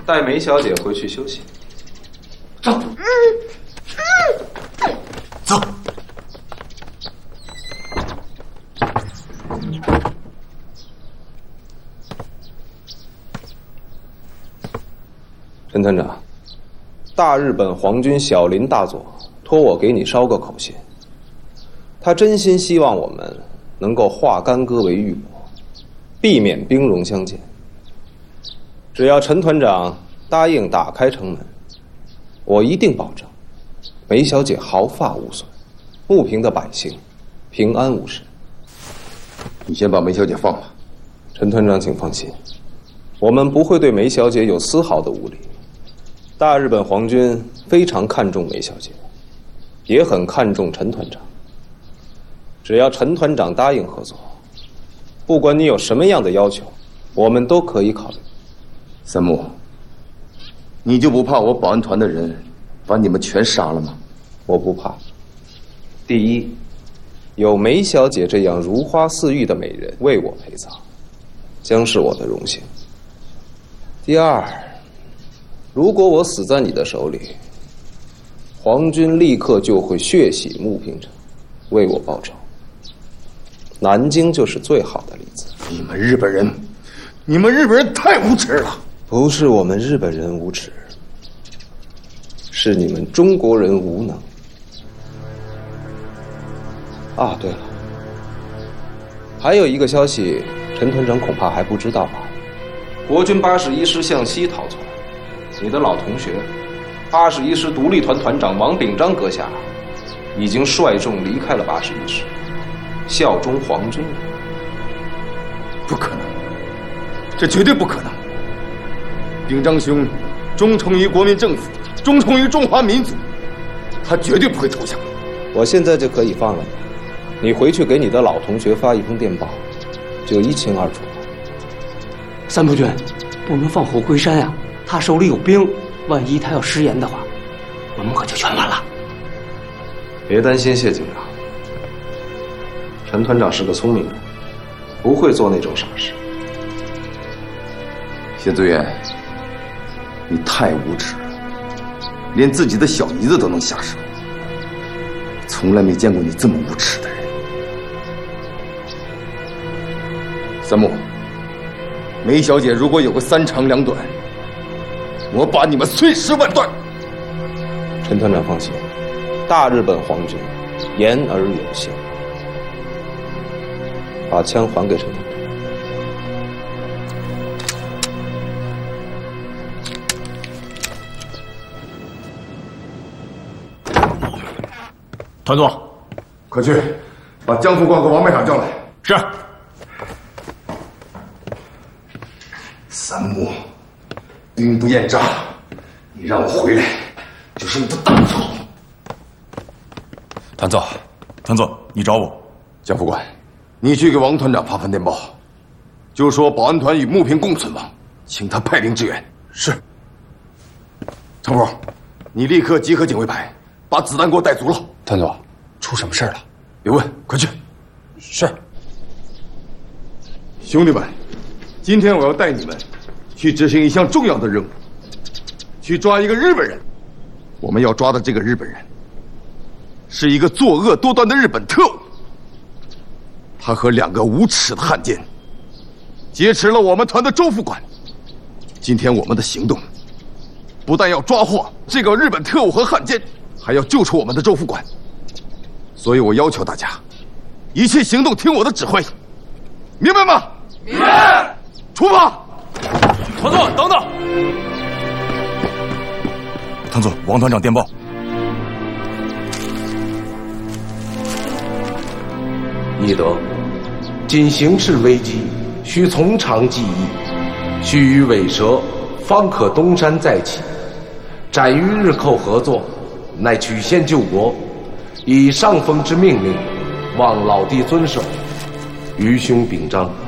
带梅小姐回去休息。 走，走。 陈团长，大日本皇军小林大佐托我给你捎个口信，他真心希望我们能够化干戈为玉帛，避免兵戎相见。只要陈团长答应打开城门，我一定保证梅小姐毫发无损，牟平的百姓平安无事。 你先把梅小姐放了。 陈团长请放心，我们不会对梅小姐有丝毫的无礼。大日本皇军非常看重梅小姐，也很看重陈团长。只要陈团长答应合作，不管你有什么样的要求，我们都可以考虑。 三木，你就不怕我保安团的人把你们全杀了吗？ 我不怕。第一，有梅小姐这样如花似玉的美人为我陪葬，将是我的荣幸。第二，如果我死在你的手里，皇军立刻就会血洗牟平城，为我报仇。南京就是最好的例子。 你们日本人太无耻了！ 不是我们日本人无耻，是你们中国人无能。啊，对了，还有一个消息，陈团长恐怕还不知道吧？国军81师向西逃窜，你的老同学81师独立团团长王秉章阁下已经率众离开了81师，效忠皇军。 不可能，这绝对不可能！秉章兄忠诚于国民政府，忠诚于中华民族，他绝对不会投降。 我现在就可以放了你，你回去给你的老同学发一封电报，就一清二楚了。 三部军，不能放火归山呀！他手里有兵，万一他要食言的话，我们可就全完了。 别担心，谢警长，陈团长是个聪明人，不会做那种傻事。 谢资源，你太无耻了，连自己的小姨子都能下手，从来没见过你这么无耻的人。三木，梅小姐如果有个3长2短，我把你们碎尸万段。 陈团长放心，大日本皇军言而有信。把枪还给陈团长。 团座， 快去把江副官和王排长叫来。 是。 三木，兵不厌诈，你让我回来，就是你的大错。 团座，你找我。 江副官，你去给王团长发份电报，就说保安团与牟平共存亡，请他派兵支援。 是。 常福，你立刻集合警卫排，把子弹给我带足了。 团座，出什么事了？ 别问，快去。 是。 兄弟们，今天我要带你们去执行一项重要的任务，去抓一个日本人。我们要抓的这个日本人是一个作恶多端的日本特务，他和2个无耻的汉奸劫持了我们团的周副官。今天我们的行动不但要抓获这个日本特务和汉奸，还要救出我们的周副官。所以我要求大家一切行动听我的指挥，明白吗？明白。出发。 团座，等等。团座，王团长电报。 懿德，今形势危急，需从长计议，须与尾蛇方可东山再起。斩于日寇合作，乃曲线救国，以上峰之命令，望老弟遵守。愚兄秉章。